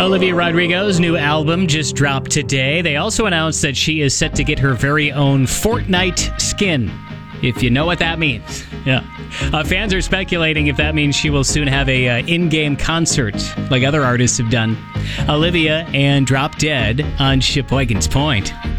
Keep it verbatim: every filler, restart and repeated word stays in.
Olivia Rodrigo's new album just dropped today. They also announced that she is set to get her very own Fortnite skin, if you know what that means. Yeah. Uh, fans are speculating if that means she will soon have a uh, in-game concert like other artists have done. Olivia and Drop Dead on Sheboygan's Point.